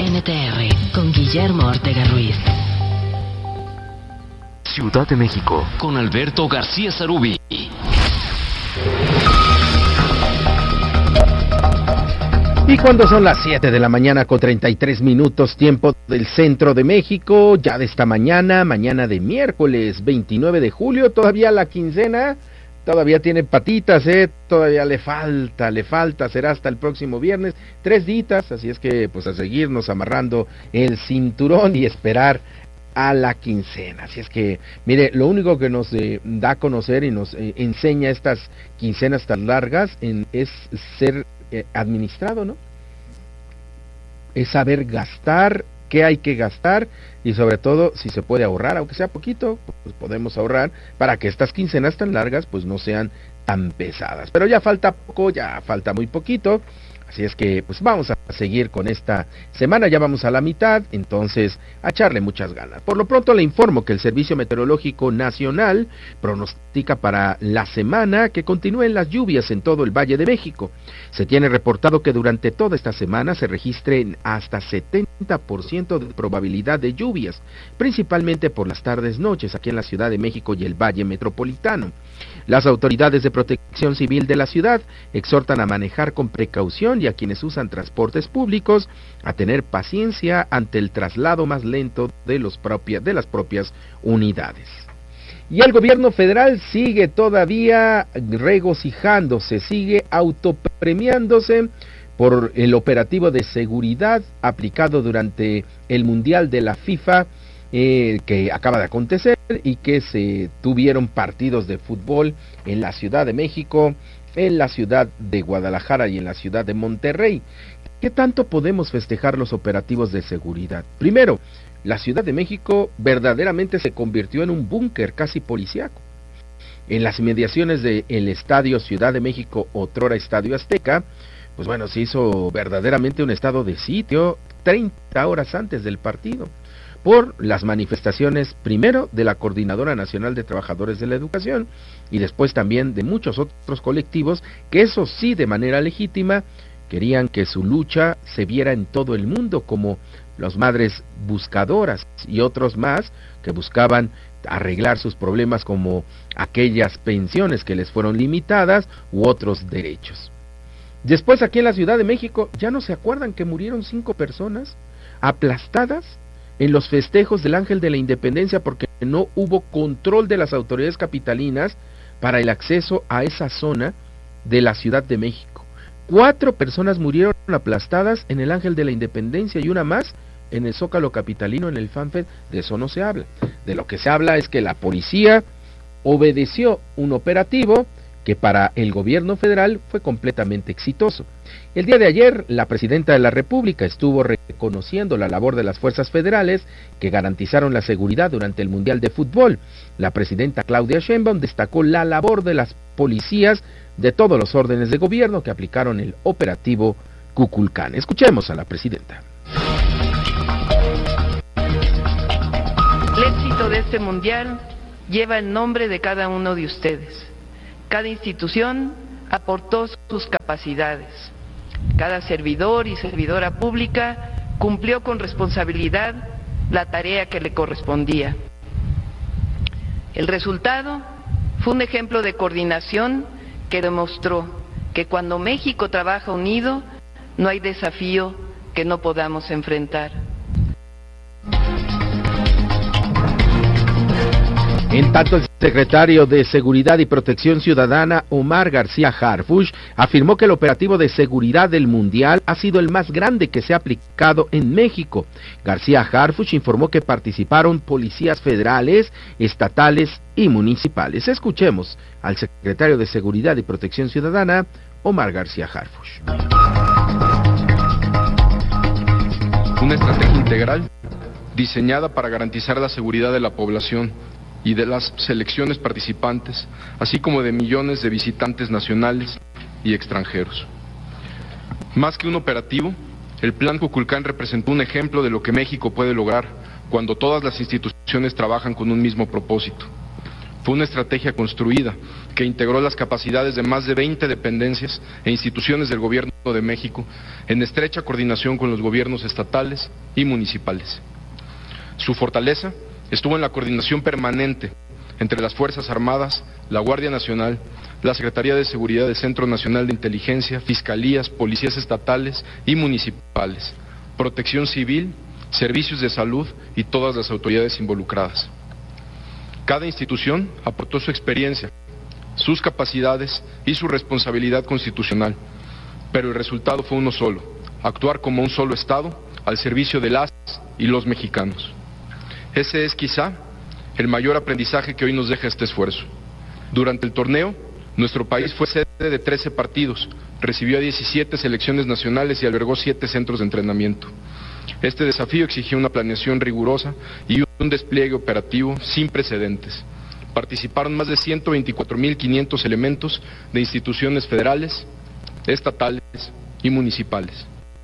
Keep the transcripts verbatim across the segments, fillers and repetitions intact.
N T R con Guillermo Ortega Ruiz. Ciudad de México con Alberto García Zarubi. Y cuando son las siete de la mañana con treinta y tres minutos, tiempo del centro de México, ya de esta mañana, mañana de miércoles veintinueve de julio, todavía la quincena, todavía tiene patitas, eh, todavía le falta, le falta, será hasta el próximo viernes, tres ditas, así es que pues a seguirnos amarrando el cinturón y esperar a la quincena. Así es que, mire, lo único que nos eh, da a conocer y nos eh, enseña estas quincenas tan largas en, es ser eh, administrado, ¿no? Es saber gastar, qué hay que gastar y sobre todo si se puede ahorrar, aunque sea poquito, pues podemos ahorrar para que estas quincenas tan largas pues no sean tan pesadas. Pero ya falta poco, ya falta muy poquito. Así es que pues vamos a seguir con esta semana, ya vamos a la mitad, entonces a echarle muchas ganas. Por lo pronto le informo que el Servicio Meteorológico Nacional pronostica para la semana que continúen las lluvias en todo el Valle de México. Se tiene reportado que durante toda esta semana se registren hasta setenta por ciento de probabilidad de lluvias, principalmente por las tardes noches aquí en la Ciudad de México y el Valle Metropolitano. Las autoridades de protección civil de la ciudad exhortan a manejar con precaución y a quienes usan transportes públicos a tener paciencia ante el traslado más lento de, los propia, de las propias unidades. Y el gobierno federal sigue todavía regocijándose, sigue autopremiándose por el operativo de seguridad aplicado durante el Mundial de la FIFA Eh, que acaba de acontecer y que se tuvieron partidos de fútbol en la Ciudad de México, en la ciudad de Guadalajara y en la ciudad de Monterrey. ¿Qué tanto podemos festejar los operativos de seguridad? Primero, la Ciudad de México verdaderamente se convirtió en un búnker casi policíaco. En las inmediaciones del Estadio Ciudad de México, otrora Estadio Azteca, pues bueno, se hizo verdaderamente un estado de sitio treinta horas antes del partido, por las manifestaciones primero de la Coordinadora Nacional de Trabajadores de la Educación y después también de muchos otros colectivos que eso sí de manera legítima querían que su lucha se viera en todo el mundo, como las madres buscadoras y otros más que buscaban arreglar sus problemas como aquellas pensiones que les fueron limitadas u otros derechos. Después aquí en la Ciudad de México ya no se acuerdan que murieron cinco personas aplastadas en los festejos del Ángel de la Independencia porque no hubo control de las autoridades capitalinas para el acceso a esa zona de la Ciudad de México. Cuatro personas murieron aplastadas en el Ángel de la Independencia y una más en el Zócalo capitalino, en el FanFest. De eso no se habla. De lo que se habla es que la policía obedeció un operativo que para el gobierno federal fue completamente exitoso. El día de ayer, la presidenta de la República estuvo reconociendo la labor de las fuerzas federales que garantizaron la seguridad durante el Mundial de Fútbol. La presidenta Claudia Sheinbaum destacó la labor de las policías de todos los órdenes de gobierno que aplicaron el operativo Kukulcán. Escuchemos a la presidenta. El éxito de este Mundial lleva el nombre de cada uno de ustedes. Cada institución aportó sus capacidades. Cada servidor y servidora pública cumplió con responsabilidad la tarea que le correspondía. El resultado fue un ejemplo de coordinación que demostró que cuando México trabaja unido, no hay desafío que no podamos enfrentar. En tanto, el secretario de Seguridad y Protección Ciudadana, Omar García Harfuch, afirmó que el operativo de seguridad del Mundial ha sido el más grande que se ha aplicado en México. García Harfuch informó que participaron policías federales, estatales y municipales. Escuchemos al secretario de Seguridad y Protección Ciudadana, Omar García Harfuch. Una estrategia integral diseñada para garantizar la seguridad de la población y de las selecciones participantes, así como de millones de visitantes nacionales y extranjeros. Más que un operativo, el Plan Kukulcán representó un ejemplo de lo que México puede lograr cuando todas las instituciones trabajan con un mismo propósito: Fue una estrategia construida que integró las capacidades de más de veinte dependencias e instituciones del Gobierno de México en estrecha coordinación con los gobiernos estatales y municipales. Su fortaleza estuvo en la coordinación permanente entre las Fuerzas Armadas, la Guardia Nacional, la Secretaría de Seguridad del Centro Nacional de Inteligencia, fiscalías, policías estatales y municipales, Protección Civil, servicios de salud y todas las autoridades involucradas. Cada institución aportó su experiencia, sus capacidades y su responsabilidad constitucional, pero el resultado fue uno solo: actuar como un solo Estado al servicio de las y los mexicanos. Ese es quizá el mayor aprendizaje que hoy nos deja este esfuerzo. Durante el torneo, nuestro país fue sede de trece partidos, recibió a diecisiete selecciones nacionales y albergó siete centros de entrenamiento. Este desafío exigió una planeación rigurosa y un despliegue operativo sin precedentes. Participaron más de ciento veinticuatro mil quinientos elementos de instituciones federales, estatales y municipales.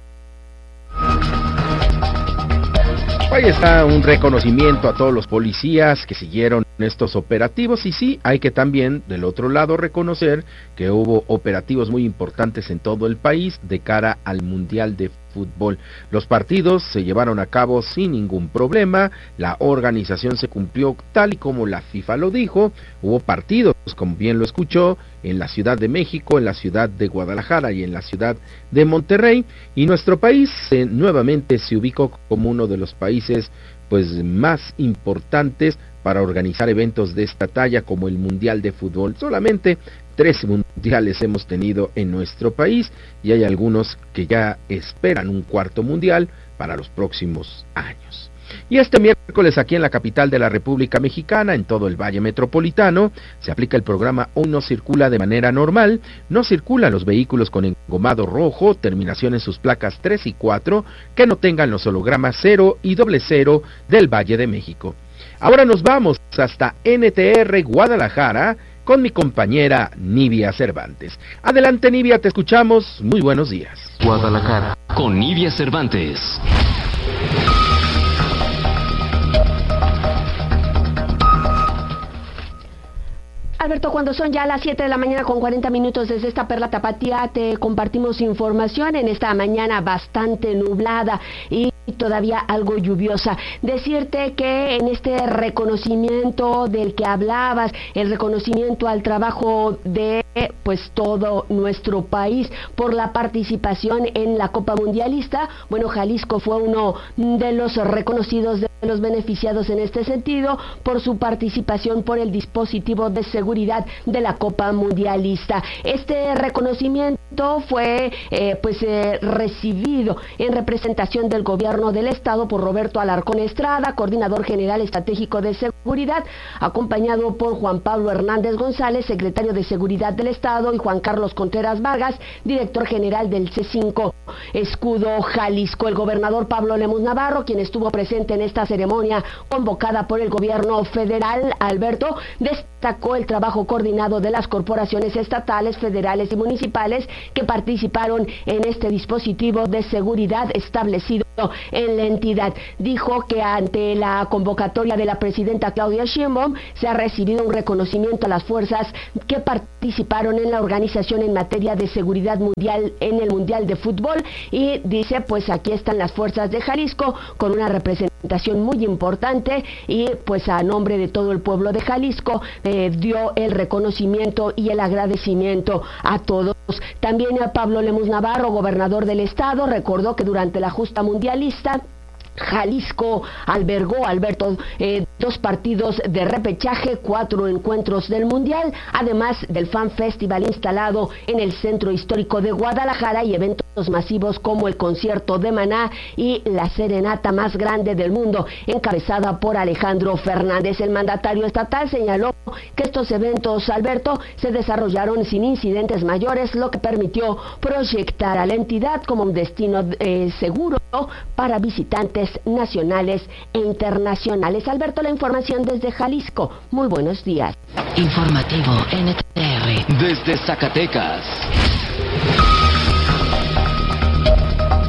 Ahí está un reconocimiento a todos los policías que siguieron estos operativos, y sí, hay que también del otro lado reconocer que hubo operativos muy importantes en todo el país de cara al Mundial de Fútbol. Los partidos se llevaron a cabo sin ningún problema, la organización se cumplió tal y como la FIFA lo dijo. Hubo partidos, como bien lo escuchó, en la Ciudad de México, en la ciudad de Guadalajara y en la ciudad de Monterrey, y nuestro país eh, nuevamente se ubicó como uno de los países pues más importantes para organizar eventos de esta talla como el Mundial de Fútbol. Solamente tres mundiales hemos tenido en nuestro país y hay algunos que ya esperan un cuarto mundial para los próximos años. Y este miércoles aquí en la capital de la República Mexicana, en todo el Valle Metropolitano, se aplica el programa Hoy no circula de manera normal. No circulan los vehículos con engomado rojo, terminación en sus placas tres y cuatro, que no tengan los hologramas cero y doble cero del Valle de México. Ahora nos vamos hasta N T R Guadalajara con mi compañera Nivia Cervantes. Adelante, Nivia, te escuchamos. Muy buenos días. Guadalajara, con Nivia Cervantes. Alberto, cuando son ya las siete de la mañana con cuarenta minutos desde esta Perla Tapatía, te compartimos información en esta mañana bastante nublada y todavía algo lluviosa. Decirte que en este reconocimiento del que hablabas, el reconocimiento al trabajo de pues todo nuestro país por la participación en la Copa Mundialista, bueno, Jalisco fue uno de los reconocidos, de los beneficiados en este sentido por su participación por el dispositivo de seguridad de la Copa Mundialista. Este reconocimiento fue eh, pues eh, recibido en representación del gobierno del estado por Roberto Alarcón Estrada, coordinador general estratégico de seguridad, acompañado por Juan Pablo Hernández González, secretario de Seguridad del Estado, y Juan Carlos Contreras Vargas, director general del C cinco Escudo Jalisco. El gobernador Pablo Lemus Navarro, quien estuvo presente en esta ceremonia convocada por el gobierno federal, Alberto, destacó el trabajo coordinado de las corporaciones estatales, federales y municipales que participaron en este dispositivo de seguridad establecido en la entidad. Dijo que ante la convocatoria de la presidenta Claudia Sheinbaum se ha recibido un reconocimiento a las fuerzas que participaron en la organización en materia de seguridad mundial en el Mundial de Fútbol, y dice, pues aquí están las fuerzas de Jalisco con una representación muy importante, y pues a nombre de todo el pueblo de Jalisco eh, dio el reconocimiento y el agradecimiento a todos. También a Pablo Lemus Navarro, gobernador del estado, recordó que durante la justa mundialista Jalisco albergó, Alberto, eh, dos partidos de repechaje, cuatro encuentros del Mundial, además del Fan Festival instalado en el Centro Histórico de Guadalajara y eventos masivos como el concierto de Maná y la serenata más grande del mundo, encabezada por Alejandro Fernández. El mandatario estatal señaló que estos eventos, Alberto, se desarrollaron sin incidentes mayores, lo que permitió proyectar a la entidad como un destino eh, seguro para visitantes nacionales e internacionales. Alberto, la información desde Jalisco. Muy buenos días. Informativo N T R. Desde Zacatecas.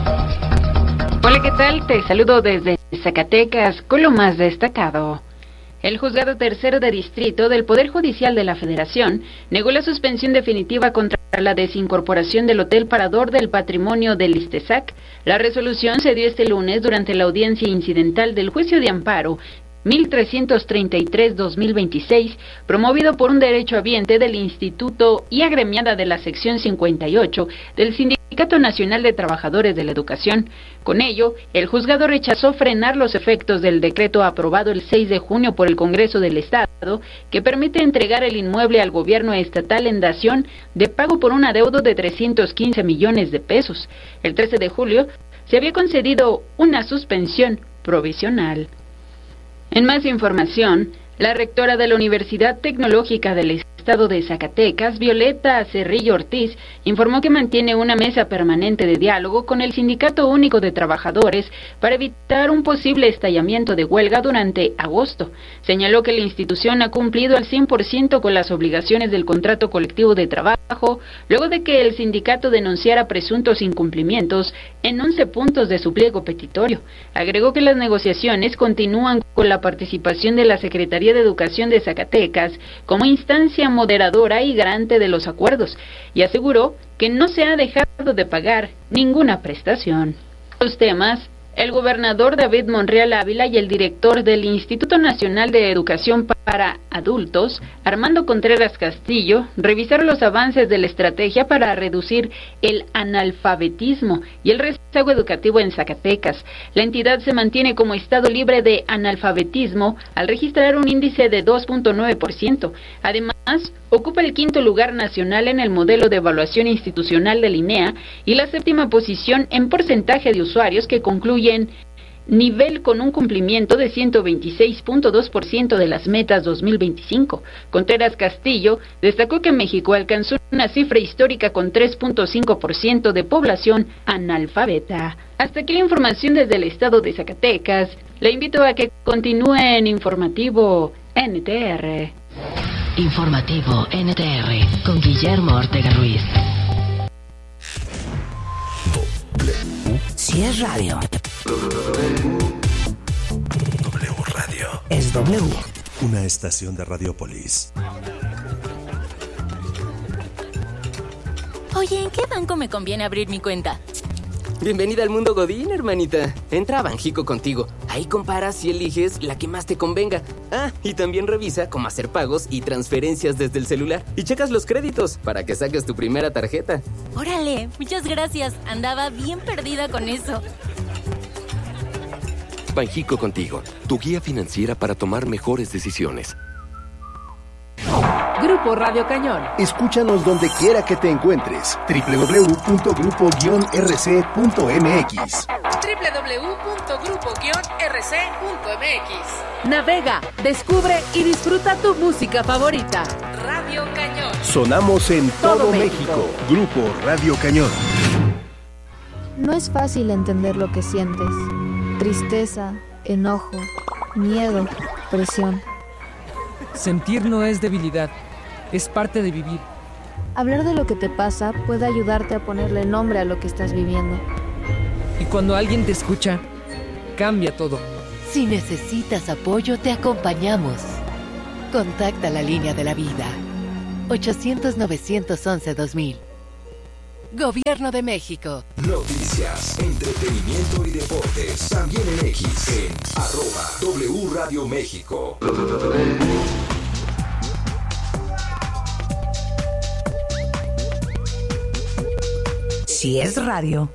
Hola, ¿qué tal? Te saludo desde Zacatecas con lo más destacado. El Juzgado Tercero de Distrito del Poder Judicial de la Federación negó la suspensión definitiva contra la desincorporación del Hotel Parador del Patrimonio del ISTESAC. La resolución se dio este lunes durante la audiencia incidental del juicio de amparo mil trescientos treinta y tres guión dos mil veintiséis, promovido por un derechohabiente del Instituto y agremiada de la sección cincuenta y ocho del Sindicato Nacional de Trabajadores de la Educación. Con ello, el juzgado rechazó frenar los efectos del decreto aprobado el seis de junio por el Congreso del Estado, que permite entregar el inmueble al gobierno estatal en dación de pago por un adeudo de trescientos quince millones de pesos. El trece de julio se había concedido una suspensión provisional. En más información, la rectora de la Universidad Tecnológica del Estado de Zacatecas, Violeta Cerrillo Ortiz, informó que mantiene una mesa permanente de diálogo con el Sindicato Único de Trabajadores para evitar un posible estallamiento de huelga durante agosto. Señaló que la institución ha cumplido al cien por ciento con las obligaciones del contrato colectivo de trabajo, luego de que el sindicato denunciara presuntos incumplimientos en once puntos de su pliego petitorio. Agregó que las negociaciones continúan con la participación de la Secretaría de Educación de Zacatecas como instancia moderadora y garante de los acuerdos, y aseguró que no se ha dejado de pagar ninguna prestación. Los temas: el gobernador David Monreal Ávila y el director del Instituto Nacional de Educación para Adultos, Armando Contreras Castillo, revisaron los avances de la estrategia para reducir el analfabetismo y el rezago educativo en Zacatecas. La entidad se mantiene como estado libre de analfabetismo al registrar un índice de dos punto nueve por ciento. Además, ocupa el quinto lugar nacional en el modelo de evaluación institucional del INEA y la séptima posición en porcentaje de usuarios que concluyen nivel con un cumplimiento de ciento veintiséis punto dos por ciento de las metas dos mil veinticinco. Contreras Castillo destacó que México alcanzó una cifra histórica con tres punto cinco por ciento de población analfabeta. Hasta aquí la información desde el estado de Zacatecas. Le invito a que continúe en Informativo N T R. Informativo N T R con Guillermo Ortega Ruiz. Si es radio, W Radio. Es W. Una estación de Radiopolis. Oye, ¿en qué banco me conviene abrir mi cuenta? Bienvenida al mundo Godín, hermanita. Entra a Banjico Contigo. Ahí comparas y eliges la que más te convenga. Ah, y también revisa cómo hacer pagos y transferencias desde el celular. Y checas los créditos para que saques tu primera tarjeta. Órale, muchas gracias. Andaba bien perdida con eso. Banjico Contigo, tu guía financiera para tomar mejores decisiones. Grupo Radio Cañón. Escúchanos donde quiera que te encuentres. doble u doble u doble u punto grupo guion r c punto m x. doble u doble u doble u punto grupo guion r c punto m x. Navega, descubre y disfruta tu música favorita. Radio Cañón. Sonamos en todo, todo México. México. Grupo Radio Cañón. No es fácil entender lo que sientes. Tristeza, enojo, miedo, presión. Sentir no es debilidad, es parte de vivir. Hablar de lo que te pasa puede ayudarte a ponerle nombre a lo que estás viviendo. Y cuando alguien te escucha, cambia todo. Si necesitas apoyo, te acompañamos. Contacta la línea de la vida. ochocientos, novecientos once, dos mil. Gobierno de México. Noticias, entretenimiento y deportes. También en X, en arroba W Radio México. Si es radio.